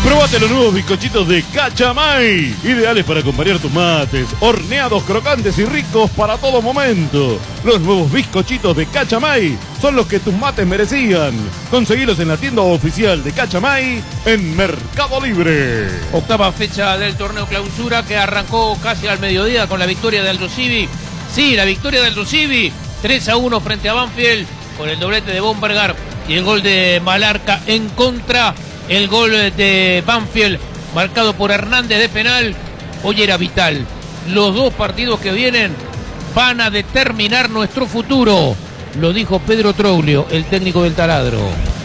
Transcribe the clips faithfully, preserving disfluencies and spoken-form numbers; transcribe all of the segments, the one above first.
Probate los nuevos bizcochitos de Cachamay, ideales para acompañar tus mates, horneados, crocantes y ricos para todo momento. Los nuevos bizcochitos de Cachamay son los que tus mates merecían. Conseguilos en la tienda oficial de Cachamay en Mercado Libre. Octava fecha del torneo clausura que arrancó casi al mediodía con la victoria de Aldosivi. Sí, la victoria de Aldosivi, tres a uno frente a Banfield con el doblete de Bombergar y el gol de Malarca en contra. El gol de Banfield marcado por Hernández de penal. Hoy era vital. Los dos partidos que vienen van a determinar nuestro futuro. Lo dijo Pedro Troglio, el técnico del Taladro.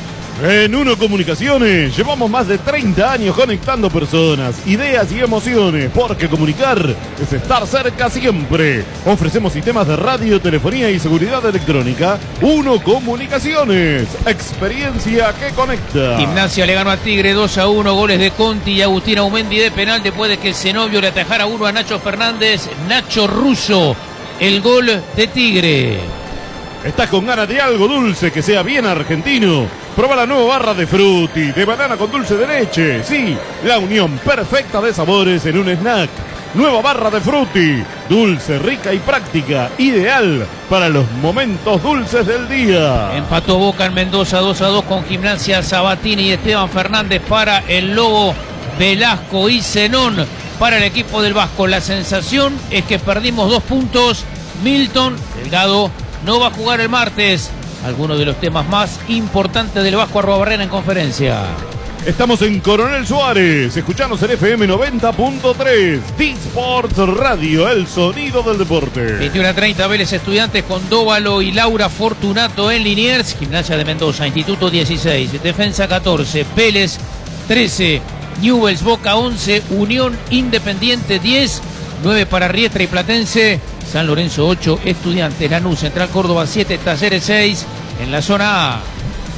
En Uno Comunicaciones llevamos más de treinta años conectando personas, ideas y emociones, porque comunicar es estar cerca siempre. Ofrecemos sistemas de radio, telefonía y seguridad electrónica. Uno Comunicaciones, experiencia que conecta. Gimnasia le ganó a Tigre dos a uno, goles de Conti y Agustín Aumendi de penal después de que Zenobio le atajara uno a Nacho Fernández. Nacho Russo, el gol de Tigre. ¿Estás con ganas de algo dulce que sea bien argentino? Prueba la nueva barra de Frutti, de banana con dulce de leche. Sí, la unión perfecta de sabores en un snack. Nueva barra de Frutti, dulce, rica y práctica, ideal para los momentos dulces del día. Empató Boca en Mendoza dos a dos con Gimnasia, Sabatini y Esteban Fernández para el Lobo, Velasco y Zenón para el equipo del Vasco. La sensación es que perdimos dos puntos. Milton Delgado no va a jugar el martes. Algunos de los temas más importantes del Vasco Arruabarrena en conferencia. Estamos en Coronel Suárez. Escuchanos en F M noventa punto tres. D-Sports Radio, el sonido del deporte. veintiuno a treinta Vélez Estudiantes con Dóvalo y Laura Fortunato en Liniers. Gimnasia de Mendoza, Instituto dieciséis, Defensa catorce, Vélez trece, Newell's Boca once, Unión Independiente diez, nueve para Riestra y Platense. San Lorenzo ocho, Estudiantes, Lanús, Central Córdoba siete, Talleres seis, en la zona A.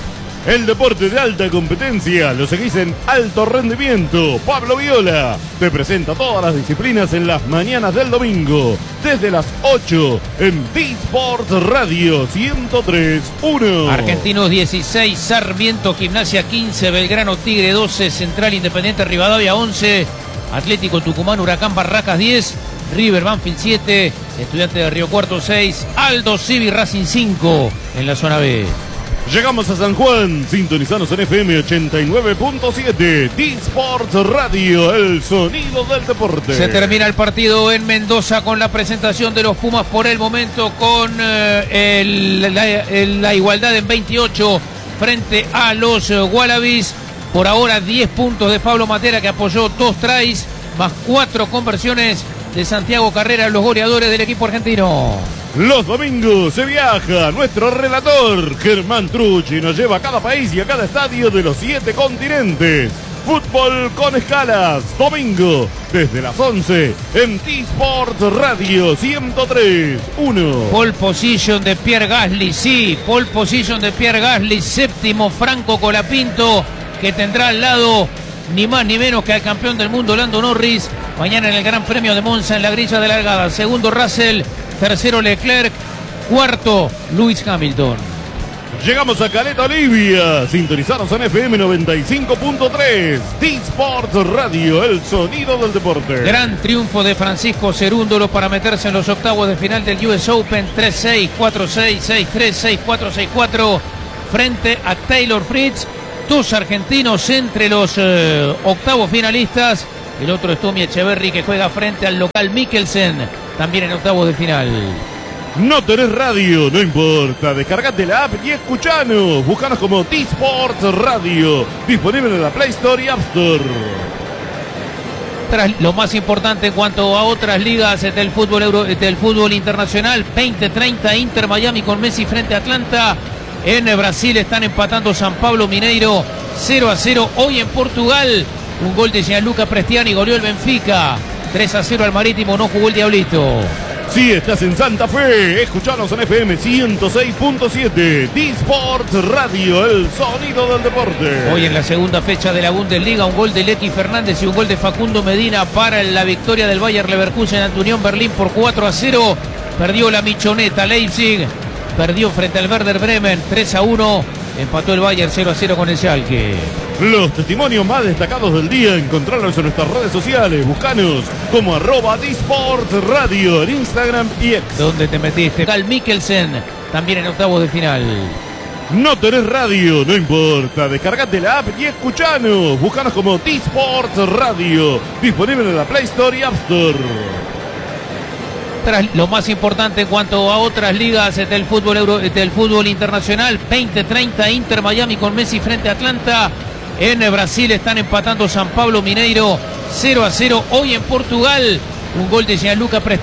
El deporte de alta competencia lo seguís en Alto Rendimiento. Pablo Viola te presenta todas las disciplinas en las mañanas del domingo, desde las ocho en D-Sports Radio ciento tres punto uno. Argentinos dieciséis, Sarmiento, Gimnasia quince, Belgrano Tigre doce, Central Independiente Rivadavia once, Atlético Tucumán Huracán Barracas diez, River Banfield siete, Estudiantes de Río Cuarto seis, Aldosivi Racing cinco en la zona B. Llegamos a San Juan, sintonizanos en F M ochenta y nueve punto siete, D-Sports Radio, el sonido del deporte. Se termina el partido en Mendoza con la presentación de los Pumas por el momento con eh, el, la, el, la igualdad en veintiocho frente a los uh, Wallabies. Por ahora diez puntos de Pablo Matera, que apoyó dos tries más cuatro conversiones de Santiago Carrera, los goleadores del equipo argentino. Los domingos se viaja. Nuestro relator Germán Trucci nos lleva a cada país y a cada estadio de los siete continentes. Fútbol con escalas, domingo desde las once en T-Sports Radio ciento tres punto uno. Pole position de Pierre Gasly, sí, pole position de Pierre Gasly, séptimo Franco Colapinto, que tendrá al lado ni más ni menos que al campeón del mundo Lando Norris mañana en el Gran Premio de Monza en la grilla de largada. Segundo Russell, tercero Leclerc, cuarto Lewis Hamilton. Llegamos a Caleta, Olivia. Sintonizados en F M noventa y cinco punto tres. D-Sports Radio, el sonido del deporte. Gran triunfo de Francisco Cerúndolo para meterse en los octavos de final del U S Open. tres seis, cuatro seis, seis tres, seis cuatro, seis cuatro frente a Taylor Fritz. Dos argentinos entre los eh, octavos finalistas. El otro es Tommy Echeverry, que juega frente al local Mikkelsen, también en octavos de final. No tenés radio, no importa. Descargate la app y escuchanos. Búscanos como D-Sports Radio. Disponible en la Play Store y App Store. Tras lo más importante en cuanto a otras ligas del fútbol, euro, del fútbol internacional, veinte treinta Inter Miami con Messi frente a Atlanta. En Brasil están empatando San Pablo Mineiro cero a cero. Hoy en Portugal, un gol de Gianluca Prestiani, goleó el Benfica. tres a cero al Marítimo, no jugó el Diablito. Si estás en Santa Fe, escuchanos en F M ciento seis punto siete. D-Sports Radio, el sonido del deporte. Hoy en la segunda fecha de la Bundesliga, un gol de Lecky Fernández y un gol de Facundo Medina para la victoria del Bayer Leverkusen ante Unión Berlín por cuatro a cero. Perdió la Michoneta Leipzig, perdió frente al Werder Bremen tres a uno. Empató el Bayer cero a cero con el Schalke. Los testimonios más destacados del día, encontrarlos en nuestras redes sociales. Buscanos como arroba Disports Radio en Instagram y X. ¿Dónde te metiste? Carl Mikkelsen, también en octavos de final. No tenés radio, no importa. Descargate la app y escuchanos. Buscanos como Disports Radio. Disponible en la Play Store y App Store. Tras lo más importante en cuanto a otras ligas del fútbol euro, del fútbol internacional, veinte treinta Inter Miami con Messi frente a Atlanta. En Brasil están empatando San Pablo Mineiro cero a cero. Hoy en Portugal, un gol de Gianluca Prestes.